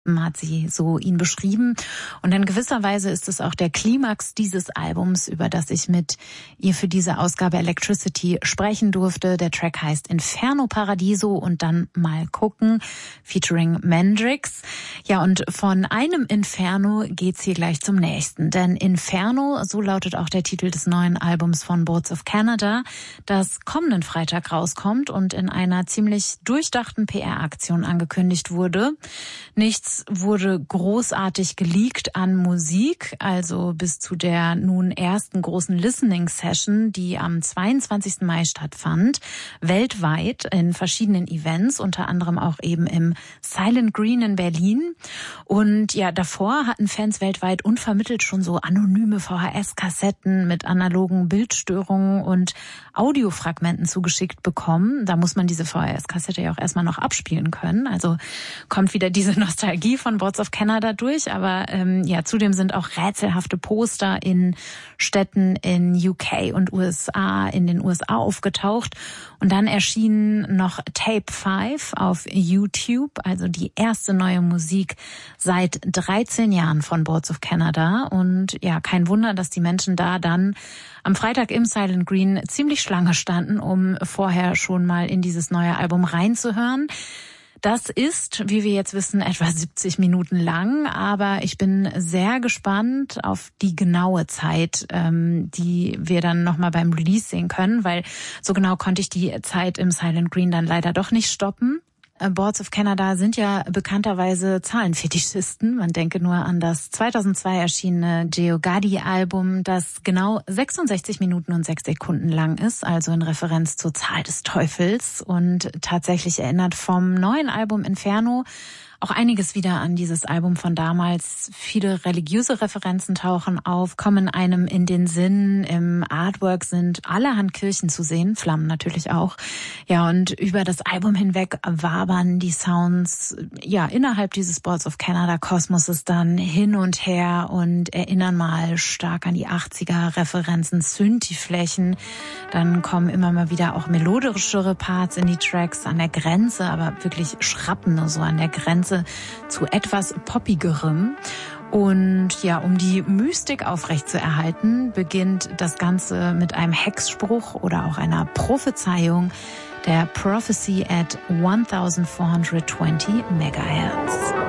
hat sie so ihn beschrieben. Und in gewisser Weise ist es auch der Klimax dieses Albums, über das ich mit ihr für diese Ausgabe Electricity sprechen durfte. Der Track heißt Inferno Paradiso und dann mal gucken, featuring Mendrix. Ja, und von einem Inferno geht's hier gleich zum nächsten. Denn Inferno, so lautet auch der Titel des neuen Albums von Boards of Canada, das kommenden Freitag rauskommt und in einer ziemlich durchdachten PR-Aktion angekündigt wurde. Nichts wurde großartig geleakt an Musik, also bis zu der nun ersten großen Listening-Session, die am 22. Mai stattfand, weltweit in verschiedenen Events, unter anderem auch eben im Silent Green in Berlin. Und ja, davor hatten Fans weltweit unvermittelt schon so anonyme VHS-Kassetten mit analogen Bildstörungen und Audiofragmenten zugeschickt bekommen. Da muss man diese VHS-Kassette ja auch erstmal noch abspielen können. Also kommt wieder diese Nostalgie von Boards of Canada durch, aber ja, zudem sind auch rätselhafte Poster in Städten in UK und USA, in den USA aufgetaucht. Und dann erschien noch Tape 5 auf YouTube, also die erste neue Musik seit 13 Jahren von Boards of Canada. Und ja, kein Wunder, dass die Menschen da dann am Freitag im Silent Green ziemlich Schlange standen, um vorher schon mal in dieses neue Album reinzuhören. Das ist, wie wir jetzt wissen, etwa 70 Minuten lang, aber ich bin sehr gespannt auf die genaue Zeit, die wir dann nochmal beim Release sehen können, weil so genau konnte ich die Zeit im Silent Green dann leider doch nicht stoppen. Boards of Canada sind ja bekannterweise Zahlenfetischisten. Man denke nur an das 2002 erschienene Geogadi-Album, das genau 66 Minuten und 6 Sekunden lang ist, also in Referenz zur Zahl des Teufels. Und tatsächlich erinnert vom neuen Album Inferno auch einiges wieder an dieses Album von damals. Viele religiöse Referenzen tauchen auf, kommen einem in den Sinn. Im Artwork sind allerhand Kirchen zu sehen, Flammen natürlich auch. Ja, und über das Album hinweg wabern die Sounds, ja, innerhalb dieses Boards of Canada Kosmoses dann hin und her und erinnern mal stark an die 80er Referenzen, Synthi-Flächen. Dann kommen immer mal wieder auch melodischere Parts in die Tracks an der Grenze, aber wirklich schrappende, so an der Grenze zu etwas poppigerem. Und ja, um die Mystik aufrechtzuerhalten, beginnt das Ganze mit einem Hexspruch oder auch einer Prophezeiung, der Prophecy at 1420 Megahertz.